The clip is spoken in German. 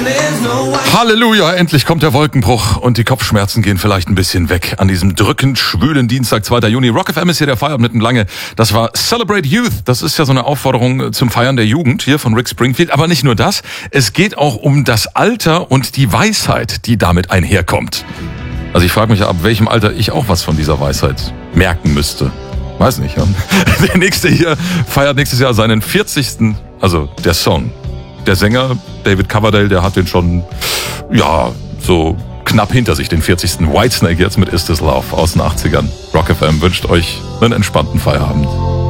Halleluja, endlich kommt der Wolkenbruch und die Kopfschmerzen gehen vielleicht ein bisschen weg an diesem drückend schwülen Dienstag, 2. Juni. Rock FM ist hier der Feierabend mitten lange. Das war Celebrate Youth. Das ist ja so eine Aufforderung zum Feiern der Jugend hier von Rick Springfield. Aber nicht nur das, es geht auch um das Alter und die Weisheit, die damit einherkommt. Also ich frage mich, ab welchem Alter ich auch was von dieser Weisheit merken müsste. Weiß nicht, ja. Der nächste hier feiert nächstes Jahr seinen 40. Also der Song. Der Sänger David Coverdale, der hat den schon, ja, so knapp hinter sich, den 40. Whitesnake jetzt mit Is This Love aus den 80ern. Rock FM wünscht euch einen entspannten Feierabend.